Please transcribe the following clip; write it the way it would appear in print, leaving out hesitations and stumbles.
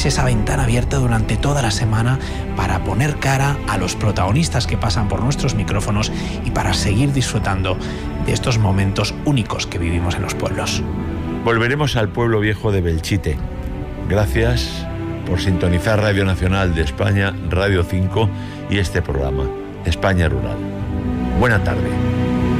esa ventana abierta durante toda la semana para poner cara a los protagonistas que pasan por nuestros micrófonos y para seguir disfrutando de estos momentos únicos que vivimos en los pueblos. Volveremos al pueblo viejo de Belchite. Gracias por sintonizar Radio Nacional de España, Radio 5 y este programa, España Rural. Buena tarde.